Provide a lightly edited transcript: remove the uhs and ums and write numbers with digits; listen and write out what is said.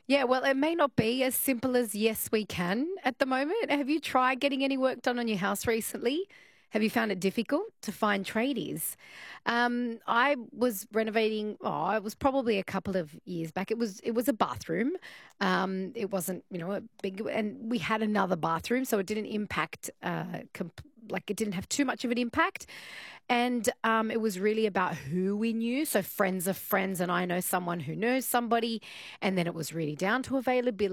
Yeah, well, it may not be as simple as yes, we can at the moment. Have you tried getting any work done on your house recently? Have you found it difficult to find tradies? I was renovating. Oh, it was probably a couple of years back. It was a bathroom. It wasn't a big, and we had another bathroom, so it didn't impact. Like it didn't have too much of an impact, and it was really about who we knew. So friends of friends, and I know someone who knows somebody, and then it was really down to availability